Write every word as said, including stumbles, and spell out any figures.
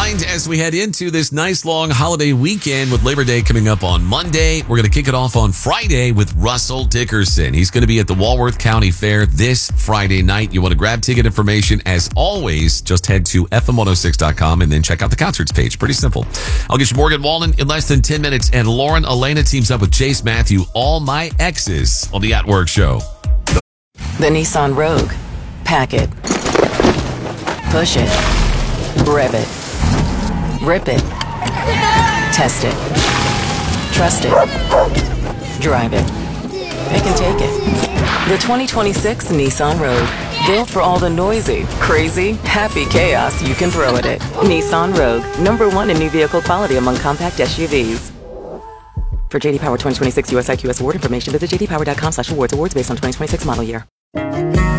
mind as we head into this nice long holiday weekend with Labor Day coming up on Monday. We're going to kick it off on Friday with Russell Dickerson. He's going to be at the Walworth County Fair this Friday night. You want to grab ticket information, as always, just head to F M one oh six dot com and then check out the concerts page. Pretty simple. I'll get you Morgan Wallen in less than ten minutes, and Lauren Elena teams up with Chase Matthew, All My Exes, on the At Work Show. The Nissan Rogue. Pack it. Push it. Rev it. Rip it. Test it. Trust it. Drive it. Pick and take it. The twenty twenty-six Nissan Rogue. Built for all the noisy, crazy, happy chaos you can throw at it. Nissan Rogue. Number one in new vehicle quality among compact S U Vs. For J D Power twenty twenty-six U S I Q S award information, visit j d power dot com slash awards. Awards based on twenty twenty-six model year.